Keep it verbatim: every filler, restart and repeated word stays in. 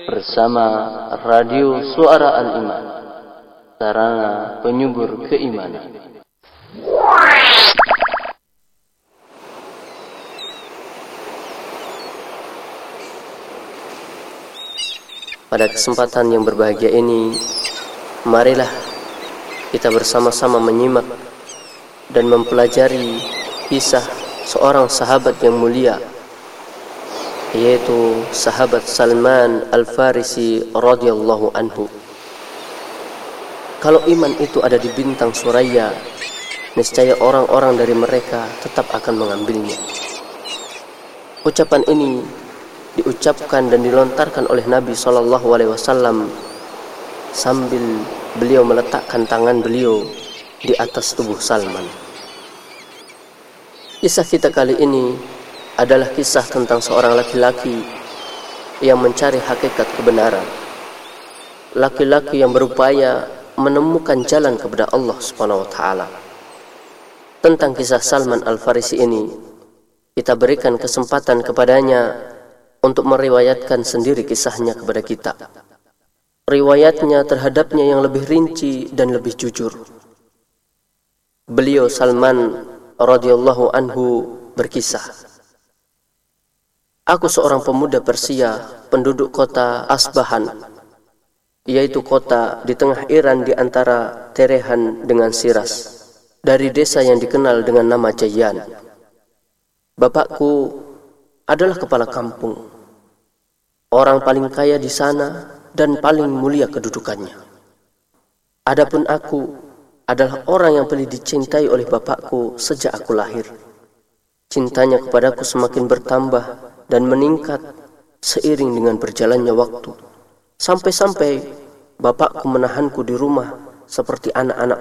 bersama Radio Suara Al-Iman, sarana penyubur keimanan. Pada kesempatan yang berbahagia ini, marilah kita bersama-sama menyimak dan mempelajari kisah seorang sahabat yang mulia, yaitu sahabat Salman Al-Farisi radhiyallahu anhu. Kalau iman itu ada di bintang Suraya, niscaya orang-orang dari mereka tetap akan mengambilnya. Ucapan ini diucapkan dan dilontarkan oleh Nabi shallallahu alaihi wasallam sambil beliau meletakkan tangan beliau di atas tubuh Salman. Kisah kita kali ini adalah kisah tentang seorang laki-laki yang mencari hakikat kebenaran. Laki-laki yang berupaya menemukan jalan kepada Allah Subhanahu wa taala. Tentang kisah Salman Al-Farisi ini, kita berikan kesempatan kepadanya untuk meriwayatkan sendiri kisahnya kepada kita. Riwayatnya terhadapnya yang lebih rinci dan lebih jujur. Beliau Salman radhiyallahu anhu berkisah, "Aku seorang pemuda Persia, penduduk kota Asbahan, yaitu kota di tengah Iran di antara Teheran dengan Shiraz, dari desa yang dikenal dengan nama Jayyan. Bapakku adalah kepala kampung, orang paling kaya di sana dan paling mulia kedudukannya. Adapun aku adalah orang yang paling dicintai oleh bapakku sejak aku lahir. Cintanya kepadaku semakin bertambah dan meningkat seiring dengan berjalannya waktu, sampai-sampai bapakku menahanku di rumah seperti anak-anak